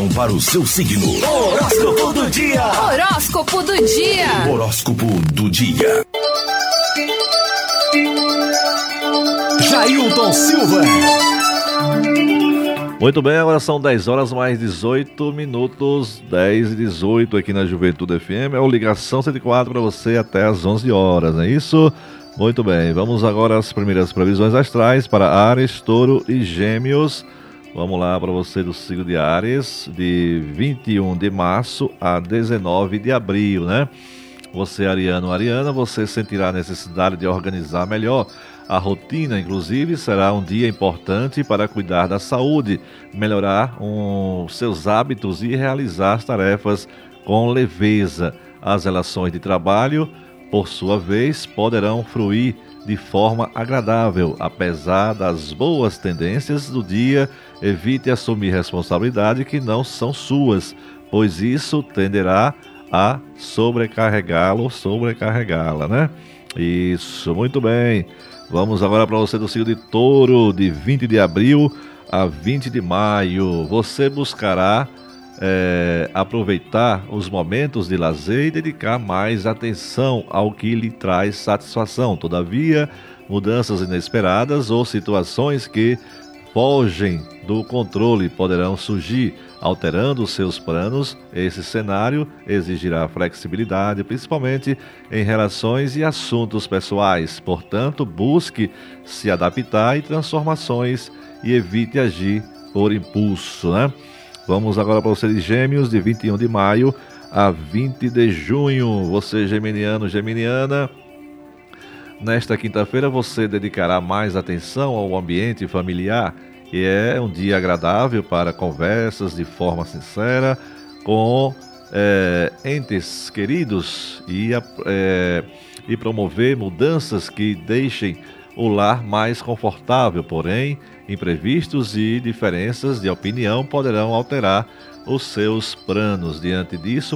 previsão para o seu signo. Horóscopo do dia. Horóscopo do dia. Horóscopo do dia. Jailton Silva. Muito bem, agora são 10 horas mais 18 minutos, 10 e 18 aqui na Juventude FM. É o Ligação 104 para você até às 11 horas, não é isso? Muito bem, vamos agora às primeiras previsões astrais para Áries, Touro e Gêmeos. Vamos lá para você do signo de Áries, de 21 de março a 19 de abril, né? Você, ariano ou ariana, você sentirá a necessidade de organizar melhor a rotina, inclusive será um dia importante para cuidar da saúde, melhorar seus hábitos e realizar as tarefas com leveza. As relações de trabalho, por sua vez, poderão fluir de forma agradável. Apesar das boas tendências do dia, evite assumir responsabilidades que não são suas, pois isso tenderá a sobrecarregá-la, né? Isso, muito bem. Vamos agora para você do signo de Touro, de 20 de abril a 20 de maio. Você buscará aproveitar os momentos de lazer e dedicar mais atenção ao que lhe traz satisfação. Todavia, mudanças inesperadas ou situações que fogem do controle poderão surgir, alterando seus planos. Esse cenário exigirá flexibilidade, principalmente em relações e assuntos pessoais. Portanto, busque se adaptar em transformações e evite agir por impulso, né? Vamos agora para você de Gêmeos, de 21 de maio a 20 de junho. Você, geminiano, geminiana, nesta quinta-feira você dedicará mais atenção ao ambiente familiar e é um dia agradável para conversas de forma sincera com entes queridos e promover mudanças que deixem o lar mais confortável. Porém, imprevistos e diferenças de opinião poderão alterar os seus planos. Diante disso,